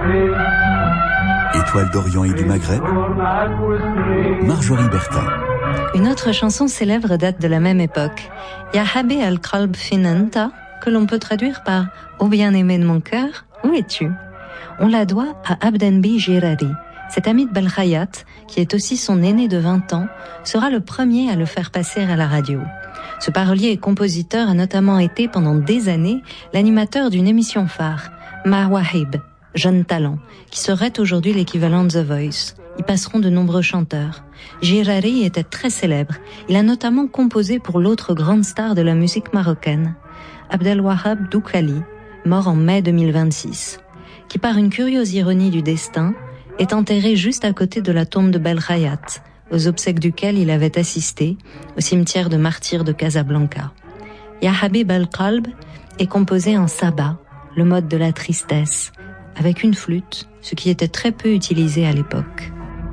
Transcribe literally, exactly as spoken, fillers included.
Étoile d'Orient et du Maghreb, Marjorie Bertin. Une autre chanson célèbre date de la même époque, Ya Habib al-Qalb Finanta, que l'on peut traduire par « Ô bien-aimé de mon cœur, où es-tu » On la doit à Abdenbi Jirari. Cet ami de Belkhayat, qui est aussi son aîné de vingt ans, sera le premier à le faire passer à la radio. Ce parolier et compositeur a notamment été pendant des années l'animateur d'une émission phare, Mawahib, Jeune Talent, qui serait aujourd'hui l'équivalent de The Voice. Y passeront de nombreux chanteurs. Jirari était très célèbre. Il a notamment composé pour l'autre grande star de la musique marocaine, Abdelwahab Doukali, mort en mai deux mille vingt-six, qui par une curieuse ironie du destin est enterré juste à côté de la tombe de Belkhayat, aux obsèques duquel il avait assisté au cimetière de martyrs de Casablanca. Ya Habib al-Qalb est composé en sabah, le mode de la tristesse, avec une flûte, ce qui était très peu utilisé à l'époque.